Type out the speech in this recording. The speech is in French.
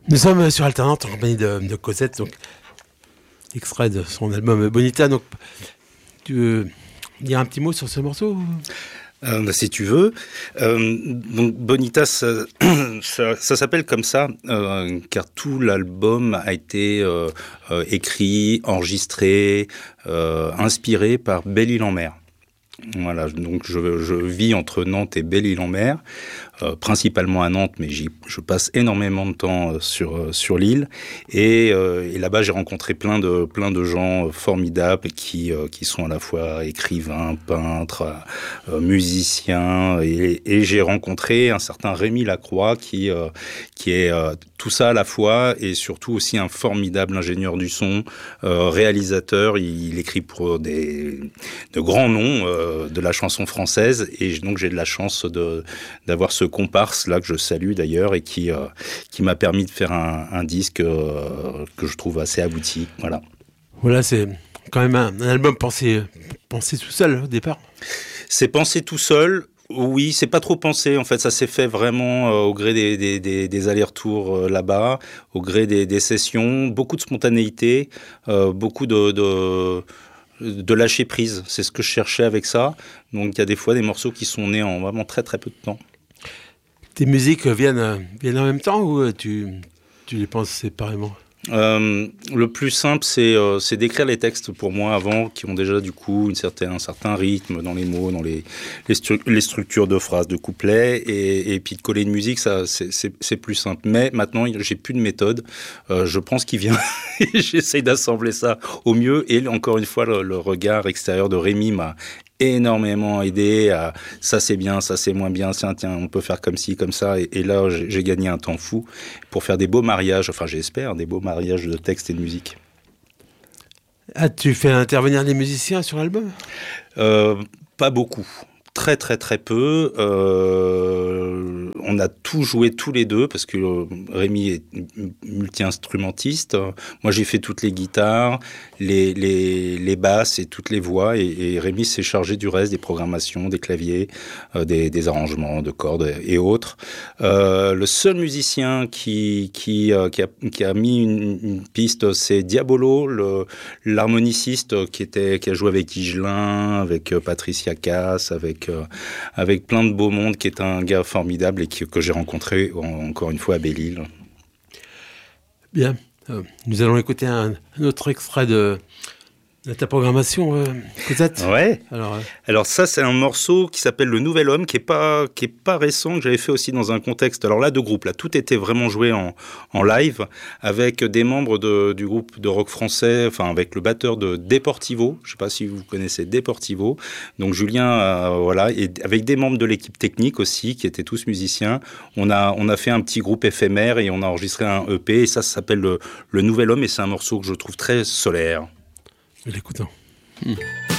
Nous sommes sur Alternante en compagnie de Cosette, donc extrait de son album Bonita. Donc, tu veux dire un petit mot sur ce morceau? Si tu veux. Donc Bonita, ça s'appelle comme ça, car tout l'album a été écrit, enregistré, inspiré par Belle-Île-en-Mer. Voilà, donc je vis entre Nantes et Belle-Île-en-Mer, principalement à Nantes, mais je passe énormément de temps sur l'île. Et là-bas, j'ai rencontré plein de gens formidables qui sont à la fois écrivains, peintres, musiciens. Et j'ai rencontré un certain Rémi Lacroix qui est tout ça à la fois et surtout aussi un formidable ingénieur du son, réalisateur. Il écrit pour de grands noms de la chanson française, et donc j'ai de la chance d'avoir ce comparse là que je salue d'ailleurs et qui m'a permis de faire un disque que je trouve assez abouti. Voilà, c'est quand même un album pensé tout seul au départ. C'est pensé tout seul. Oui, c'est pas trop pensé. En fait, ça s'est fait vraiment au gré des allers-retours là-bas, au gré des sessions, beaucoup de spontanéité, beaucoup de lâcher prise. C'est ce que je cherchais avec ça. Donc, il y a des fois des morceaux qui sont nés en vraiment très très peu de temps. Tes musiques viennent en même temps ou tu les penses séparément? Le plus simple, c'est d'écrire les textes pour moi avant, qui ont déjà du coup un certain rythme dans les mots, dans les structures de phrases, de couplets, et puis de coller une musique, ça c'est plus simple. Mais maintenant, j'ai plus de méthode. Je prends ce qui vient et j'essaye d'assembler ça au mieux. Et encore une fois, le regard extérieur de Rémi m'a énormément aidé à ça c'est bien, ça c'est moins bien, tiens on peut faire comme ci, comme ça, et là j'ai gagné un temps fou pour faire des beaux mariages, enfin j'espère, des beaux mariages de textes et de musique. Tu fais intervenir les musiciens sur l'album? Pas beaucoup. Très très très peu. On a tout joué tous les deux parce que Rémi est multi-instrumentiste. Moi j'ai fait toutes les guitares, les basses et toutes les voix, et Rémi s'est chargé du reste, des programmations, des claviers, des arrangements de cordes et autres. Le seul musicien qui a mis une piste, c'est Diabolo, l'harmoniciste qui a joué avec Higelin, avec Patricia Cass, avec plein de beau monde, qui est un gars formidable et que j'ai rencontré encore une fois à Belle-Île. Bien, nous allons écouter un autre extrait de ta programmation, Cosette. Ouais. Alors ça, c'est un morceau qui s'appelle Le Nouvel Homme, qui est pas récent, que j'avais fait aussi dans un contexte. Alors là, de groupe. Là, tout était vraiment joué en live avec des membres du groupe de rock français, enfin avec le batteur de Deportivo. Je sais pas si vous connaissez Deportivo. Donc Julien, voilà, et avec des membres de l'équipe technique aussi, qui étaient tous musiciens. On a fait un petit groupe éphémère et on a enregistré un EP. Et ça s'appelle le Nouvel Homme, et c'est un morceau que je trouve très solaire. L'écoutons.